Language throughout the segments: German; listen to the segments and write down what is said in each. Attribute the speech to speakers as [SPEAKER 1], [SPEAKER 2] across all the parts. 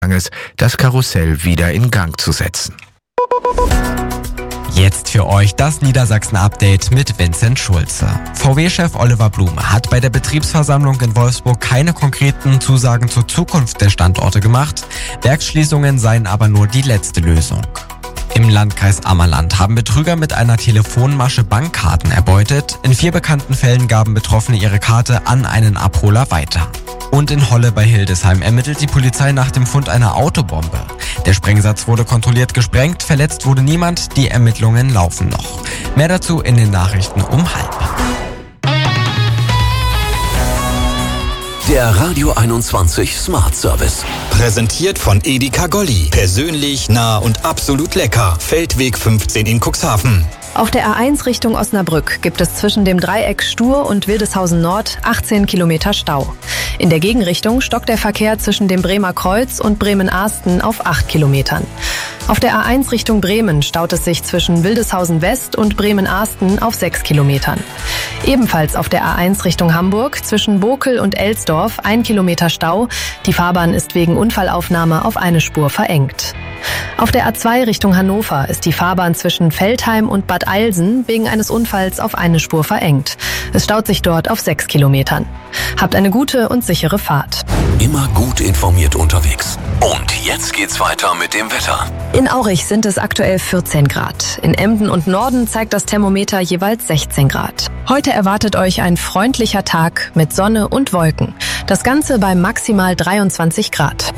[SPEAKER 1] das Karussell wieder in Gang zu setzen.
[SPEAKER 2] Jetzt für euch das Niedersachsen-Update mit Vincent Schulze. VW-Chef Oliver Blume hat bei der Betriebsversammlung in Wolfsburg keine konkreten Zusagen zur Zukunft der Standorte gemacht. Werksschließungen seien aber nur die letzte Lösung. Im Landkreis Ammerland haben Betrüger mit einer Telefonmasche Bankkarten erbeutet. In 4 bekannten Fällen gaben Betroffene ihre Karte an einen Abholer weiter. Und in Holle bei Hildesheim ermittelt die Polizei nach dem Fund einer Autobombe. Der Sprengsatz wurde kontrolliert gesprengt, verletzt wurde niemand, die Ermittlungen laufen noch. Mehr dazu in den Nachrichten um 12:30.
[SPEAKER 3] Der Radio 21 Smart Service.
[SPEAKER 4] Präsentiert von Edeka Golli. Persönlich, nah und absolut lecker. Feldweg 15 in Cuxhaven.
[SPEAKER 5] Auf der A1 Richtung Osnabrück gibt es zwischen dem Dreieck Stur und Wildeshausen Nord 18 Kilometer Stau. In der Gegenrichtung stockt der Verkehr zwischen dem Bremer Kreuz und Bremen-Ahsten auf 8 Kilometern. Auf der A1 Richtung Bremen staut es sich zwischen Wildeshausen West und Bremen-Ahsten auf 6 Kilometern. Ebenfalls auf der A1 Richtung Hamburg zwischen Bokel und Elsdorf 1 Kilometer Stau. Die Fahrbahn ist wegen Unfallaufnahme auf eine Spur verengt. Auf der A2 Richtung Hannover ist die Fahrbahn zwischen Veltheim und Bad Eilsen wegen eines Unfalls auf eine Spur verengt. Es staut sich dort auf 6 Kilometern. Habt eine gute und sichere Fahrt.
[SPEAKER 3] Immer gut informiert unterwegs. Und jetzt geht's weiter mit dem Wetter.
[SPEAKER 5] In Aurich sind es aktuell 14 Grad. In Emden und Norden zeigt das Thermometer jeweils 16 Grad. Heute erwartet euch ein freundlicher Tag mit Sonne und Wolken. Das Ganze bei maximal 23 Grad.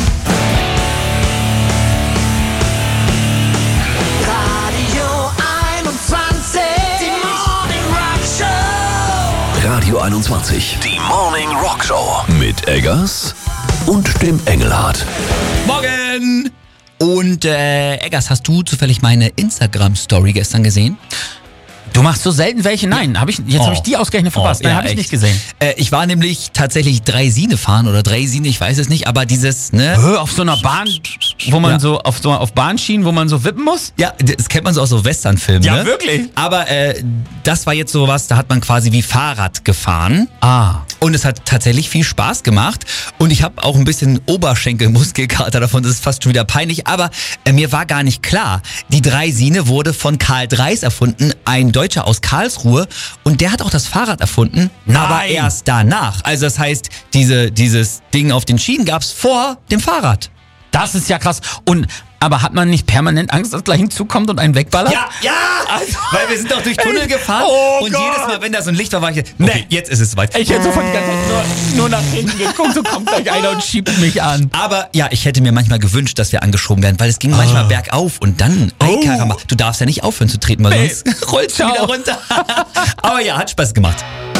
[SPEAKER 3] Radio 21, die Morning Rock Show mit Eggers und dem Engelhardt.
[SPEAKER 6] Morgen! Und Eggers, hast du zufällig meine Instagram-Story gestern gesehen?
[SPEAKER 7] Du machst so selten welche? Nein, hab ich die ausgerechnet verpasst. Nein,
[SPEAKER 6] ja,
[SPEAKER 7] habe ich
[SPEAKER 6] echt
[SPEAKER 7] nicht gesehen.
[SPEAKER 6] Ich war nämlich tatsächlich Draisine fahren oder Draisine, ich weiß es nicht, aber dieses, ne?
[SPEAKER 7] Auf so einer Bahn, wo man auf Bahnschienen, wo man so wippen muss?
[SPEAKER 6] Ja, das kennt man so aus so Westernfilmen,
[SPEAKER 7] Ja,
[SPEAKER 6] ne?
[SPEAKER 7] wirklich?
[SPEAKER 6] Aber das war jetzt sowas, da hat man quasi wie Fahrrad gefahren.
[SPEAKER 7] Ah.
[SPEAKER 6] Und es hat tatsächlich viel Spaß gemacht. Und ich habe auch ein bisschen Oberschenkelmuskelkater davon, das ist fast schon wieder peinlich. Aber mir war gar nicht klar, die Draisine wurde von Karl Dreis erfunden, ein Deutscher aus Karlsruhe. Und der hat auch das Fahrrad erfunden, aber erst danach. Also das heißt, dieses Ding auf den Schienen gab's vor dem Fahrrad.
[SPEAKER 7] Das ist ja krass. Aber hat man nicht permanent Angst, dass gleich hinzukommt und einen wegballert?
[SPEAKER 6] Ja! Also, weil wir sind doch durch Tunnel gefahren und
[SPEAKER 7] Gott.
[SPEAKER 6] jedes Mal, wenn da so ein Licht war, war ich, okay, jetzt ist es soweit.
[SPEAKER 7] Ich hätte sofort die ganze Zeit nur nach hinten geguckt, so kommt gleich einer und schiebt mich an.
[SPEAKER 6] Aber ja, ich hätte mir manchmal gewünscht, dass wir angeschoben werden, weil es ging manchmal bergauf und dann, Karamba, du darfst ja nicht aufhören zu treten, weil sonst rollst du wieder runter. Aber ja, hat Spaß gemacht.